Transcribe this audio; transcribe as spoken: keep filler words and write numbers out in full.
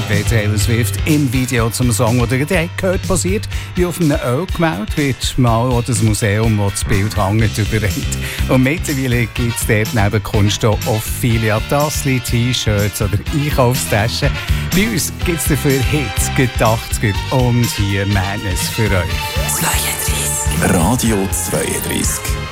bei Taylor Swift im Video zum Song, den ihr gehört, basiert wie auf einem Ölgemälde, wird mal auch das Museum, wo das Bild hängt, überreicht. Und mittlerweile gibt es dort neben Kunst auch viele Tassli, T-Shirts oder Einkaufstaschen. Bei uns gibt es dafür Hits, gedacht und hier Madness für euch. zweiunddreißig. Radio zweiunddreißig.